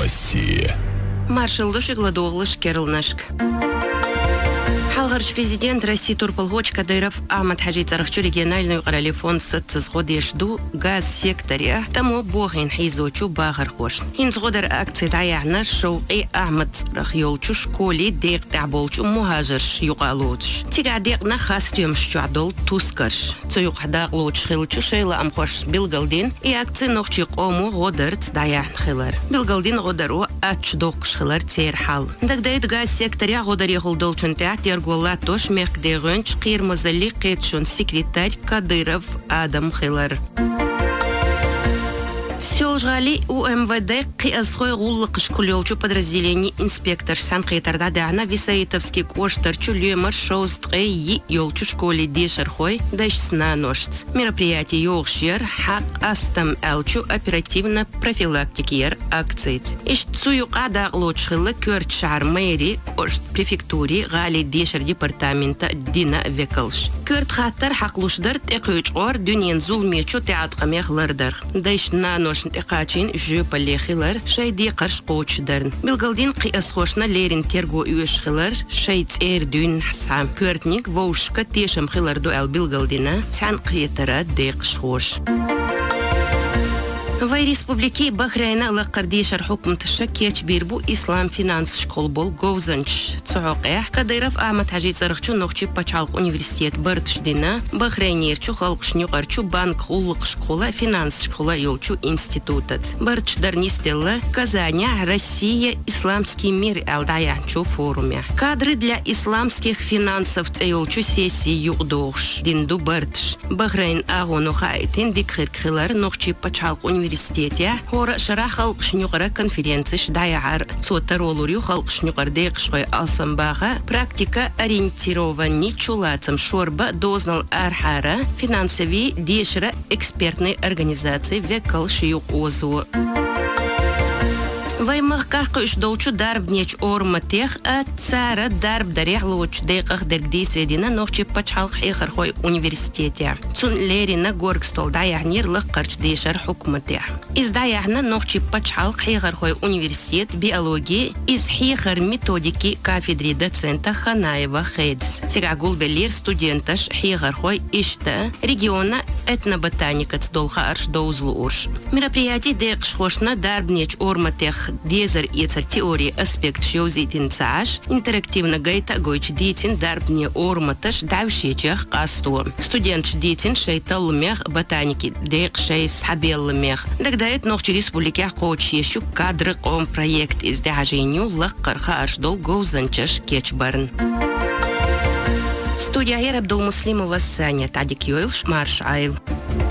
Новости. Маршал Гладоглыш Керлнашк. Халгарч президент России Турпалгоч Кадыров Ахмад Хаджи Царахчу региональную короле фонд сгодешду газ секторе тому богин хизочу багархош. Инзгодер акции таяна шоуи Ахмад Царахьолчу школе дек таболчу мухажирш югалоч. Тига декна хастюм шчадол тускарш. Цуюхда лоч хилчу шейла амхош Билгалдин и акции нохчи кому годерц даян хилар. Билгалдин годеру ачдок шхилар церхал. Дагдайд газ секторе годер ехолдолчун театр Голатош мехдерунч кирмазали кетшун секретарь Кадыров Адам Хилар. Сёлжгали у МВД киасхой гуллык школёлчу подразделений инспектор Сан-Китарда дана Висаитовский коштарчу лемар шоустрей и ёлчу школе дешерхой дашсна ношц. Мероприятие ёлшер хак астам элчу оперативно профилактикер акций. Ишцую када лочхылы көрт шар мэри кошт префектури гали дешер департамента Дина Векалш. Көрт хаттар хаклушдар текөчор дүнен зулмечу театрмехлардар. Дашна ношн текачин жөпалехилар шайди карш коучдарн. Билгалдин киасхошна лерин терго уешхилар шайц эрдүн хсам. Көртник воушка тешем хилар дуэл Билгалдина цан киетара декшхош. В республике Бахрейна лаккардишар حكم تشكيش بيربو إسلام فينانس شكول بول غوزنش تسوقه كديرف آمد حاجي صرخشو نوخشي بچالق университет بردش دينا بخرينيرچو خلقشنيو قرچو بانك خلق شكولا فينانس شكولا يولچو институтат بردش дарнистелла Казаня Россия исламский мир алдаянчу форуме кадры для исламских финансов цейлчу сессии югдош динду бардш Бахрейн агону хайтин дикхирхилар нохчи пачалq университете хора шара халқшнюгара конференцияш даяр цотаролурю халқшнюгар декшой алсамбага практика ориентированный чулацам шорба дознал архара финансови дешера экспертной организации векалшию озу. Ваймах кахкуш долчу дарбнеч орматех а цара дарб дарех лоч деках дергди средина нохчи пачхалх хихархой университете. Цун лерина горгстол даяхнир лахкарч дешар хукматех. Из даяхна нохчи пачхалх хихархой университет биологии из хихар методики кафедры доцента Ханаева Хейдс. Тигагул белир студенташ хихархой ишта региона этноботаника цдолха арш доузлу урш. Мероприятие декшхошна дарбнеч орматех Дезер и теории аспект шоузитин цаш, интерактивно гайта гойч дитин дарбне орматаш давшичах касту. Студент дитин шейтал мех ботаники дек шей сабел мех. Дагдает нох через республике коуч ещё кадры ком проект из даженю лаккарха аж дол гоузанчаш кечбарн. Студия Абдул Муслимова Саня Тадик Йойлш Марш Айл.